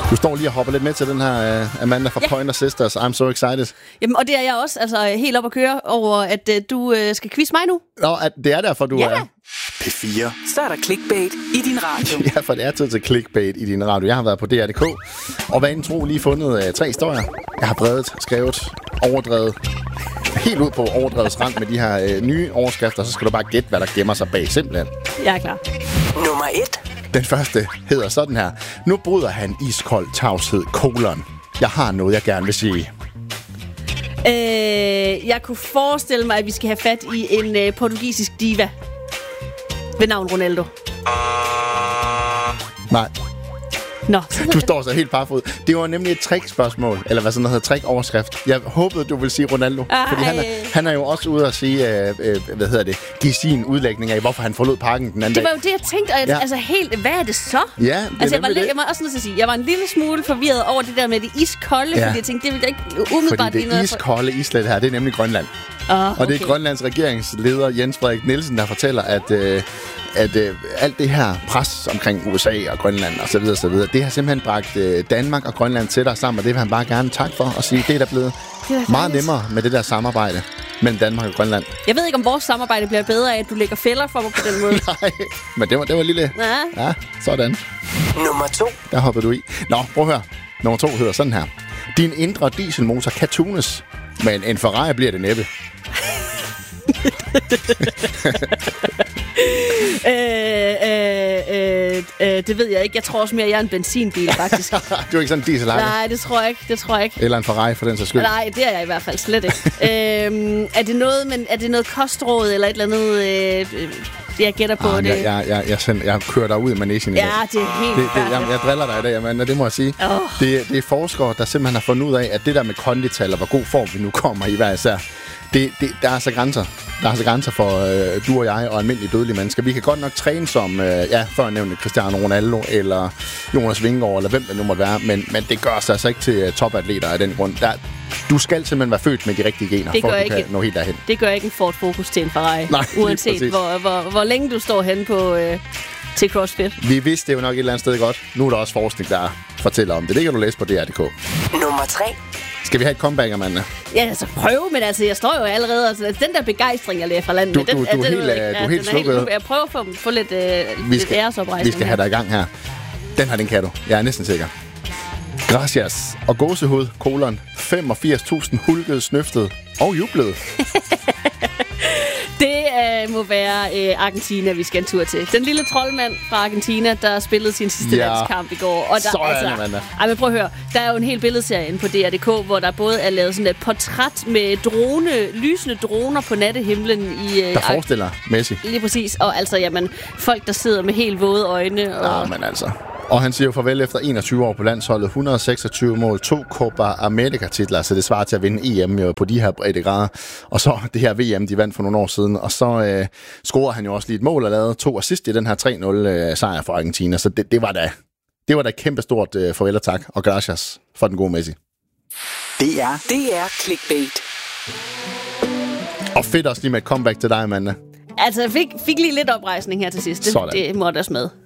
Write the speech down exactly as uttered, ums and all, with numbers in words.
Du står lige og hopper lidt med til den her uh, Amanda fra ja. Pointer Sisters. I'm so excited. Jamen, og det er jeg også. Altså, helt op at køre over, at uh, du uh, skal quizze mig nu. Nå, at det er derfor, du ja. er... P fire. Så er der clickbait i din radio. Ja, for det er tid til clickbait i din radio. Jeg har været på D R punktum d k, og hvad en tro lige fundet uh, tre historier. Jeg har bredet, skrevet, overdrevet, helt ud på overdrevets rand med de her uh, nye overskrifter. Så skal du bare gætte, hvad der gemmer sig bag, simpelthen. Jeg er klar. Nummer et. Den første hedder sådan her. Nu bryder han iskold tavshed, kolon. Jeg har noget, jeg gerne vil sige. Øh, jeg kunne forestille mig, at vi skal have fat i en øh, portugisisk diva ved navn Ronaldo. Nej. Nå. Du står så helt parfod. Det var nemlig et trick-spørgsmål, eller hvad sådan noget hedder, trick-overskrift. Jeg håbede, du ville sige Ronaldo. Ej. Fordi han er, han er jo også ude at sige, øh, øh, hvad hedder det, give sin udlægning af, hvorfor han forlod parken den anden dag. Det var dag. jo det, jeg tænkte, og jeg, ja. altså helt, hvad er det så? Ja, det altså, jeg var, det. jeg var også nødt til at sige, jeg var en lille smule forvirret over det der med det iskolde, ja. fordi jeg tænkte, det ville ikke umiddelbart fordi det iskolde islet her, det er nemlig Grønland. Oh, okay. Og det er Grønlands regeringsleder Jens Frederik Nielsen, der fortæller, at, øh, at øh, alt det her pres omkring U S A og Grønland og så videre, så videre, det har simpelthen bragt øh, Danmark og Grønland tættere sammen, og det vil han bare gerne takke for og sige, det er der blevet det er meget nemmere med det der samarbejde mellem Danmark og Grønland. Jeg ved ikke, om vores samarbejde bliver bedre af, at du lægger fælder for mig på den måde. Nej, men det var, det var lille... Ja. Ja, sådan. Nummer to. Der hoppede du i. Nå, prøv at høre. Nummer to hedder sådan her. Din indre dieselmotor kan tunes, men en Ferrari bliver det næppe. øh, øh, øh, øh, det ved jeg ikke. Jeg tror også mere, at jeg er en benzinbil, faktisk. Du er ikke sådan en dieselhakker? Nej, det tror jeg ikke. Det tror jeg ikke. Eller en Ferrari for den så skyld? Nej, det er jeg i hvert fald slet ikke. øhm, er det noget, men er det noget kostråd eller et eller andet? Øh, jeg gætter på ah, det. Jeg, jeg, jeg, jeg, sender, jeg kører dig ud i manesien i ja, dag. Ja, det er helt det, det, jeg, jeg driller dig i dag, Amanda, det må jeg sige. Oh. Det, det er forskere, der simpelthen har fundet ud af, at det der med kondital og hvor god form vi nu kommer i hver især, det, det, der er så grænser. Der er så grænser for øh, du og jeg og almindelige dødelige mennesker. Vi kan godt nok træne som, øh, ja, før nævnte Cristiano Ronaldo eller Jonas Vingegaard, eller hvem det nu måtte være, men, men det gør sig altså ikke til uh, topatleter af den grund. Der, du skal simpelthen være født med de rigtige gener, det for at du ikke, kan nå helt derhen. Det gør ikke en Ford Focus til en Ferrari. Nej, uanset hvor, hvor, hvor længe du står hen på øh, til CrossFit. Vi vidste det jo nok et eller andet sted godt. Nu er der også forskning, der fortæller om det. Det kan du læse på D R punktum d k. Nummer tre. Skal vi have et comeback, Amanda? Ja, altså prøve, men altså, jeg står jo allerede... Altså, den der begejstring, jeg lærer fra landet... Du, du, den, du, er, du er helt, ja, du er helt slukket. Jeg prøver at få, få lidt, øh, lidt æresoprejsning. Vi skal have dig i gang her. Den her, den kan du. Jeg er næsten sikker. Gracias. Og gåsehud, kolon, femogfirs tusind hulkede, snøftede og jublede. Det øh, må være øh, Argentina, vi skal en tur til. Den lille troldmand fra Argentina, der spillede sin sidste ja. landskamp i går. Og der, sådan, altså, Amanda. Ej, men prøv at høre. Der er jo en hel billedserie inde på D R punktum d k, hvor der både er lavet sådan et portræt med drone, lysende droner på nattehimlen i... Øh, der forestiller Messi. Lige præcis. Og altså, jamen, folk, der sidder med helt våde øjne. Og... Ja, men altså... Og han siger jo farvel efter enogtyve år på landsholdet. et hundrede og seksogtyve mål, to Copa America-titler, så det svarer til at vinde E M jo på de her breddegrader. Og så det her V M, de vandt for nogle år siden. Og så øh, scorede han jo også lige et mål og lavede to assist i den her tre nul øh, sejr for Argentina. Så det, det var da det var da kæmpestort øh, farvel og tak. Og gracias for den gode Messi. Det er, det er clickbait. Og fedt også lige med et comeback til dig, Amanda. Altså, jeg fik, fik lige lidt oprejsning her til sidst. Det, det måtte også med.